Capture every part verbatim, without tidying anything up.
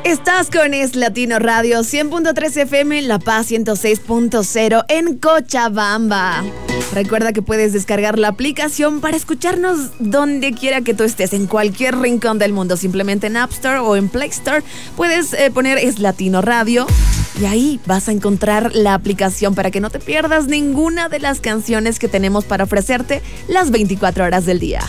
Estás con Es Latino Radio, cien punto tres F M en La Paz, ciento seis punto cero en Cochabamba. Recuerda que puedes descargar la aplicación para escucharnos donde quiera que tú estés, en cualquier rincón del mundo. Simplemente en App Store o en Play Store puedes eh, poner Es Latino Radio y ahí vas a encontrar la aplicación para que no te pierdas ninguna de las canciones que tenemos para ofrecerte las veinticuatro horas del día.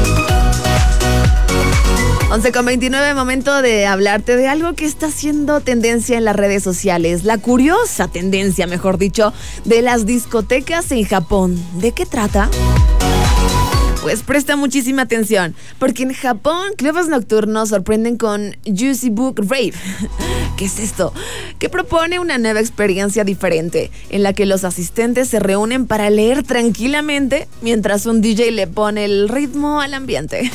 once con veintinueve, momento de hablarte de algo que está haciendo tendencia en las redes sociales. La curiosa tendencia, mejor dicho, de las discotecas en Japón. ¿De qué trata? Pues presta muchísima atención, porque en Japón clubes nocturnos sorprenden con Juicy Book Rave. ¿Qué es esto? Que propone una nueva experiencia diferente, en la que los asistentes se reúnen para leer tranquilamente mientras un D J le pone el ritmo al ambiente.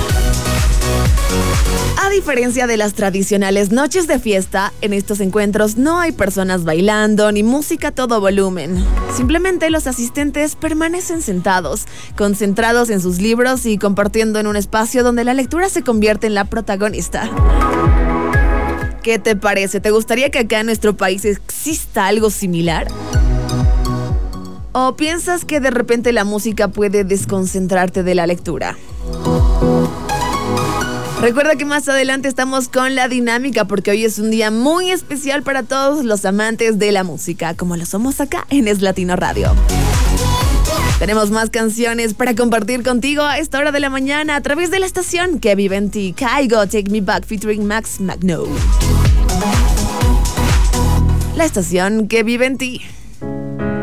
A diferencia de las tradicionales noches de fiesta, en estos encuentros no hay personas bailando ni música a todo volumen. Simplemente los asistentes permanecen sentados, concentrados en sus libros y compartiendo en un espacio donde la lectura se convierte en la protagonista. ¿Qué te parece? ¿Te gustaría que acá en nuestro país exista algo similar? ¿O piensas que de repente la música puede desconcentrarte de la lectura? Recuerda que más adelante estamos con la dinámica, porque hoy es un día muy especial para todos los amantes de la música, como lo somos acá en Es Latino Radio. Tenemos más canciones para compartir contigo a esta hora de la mañana a través de la estación que vive en ti. Kygo, Take Me Back featuring Max Magno. La estación que vive en ti.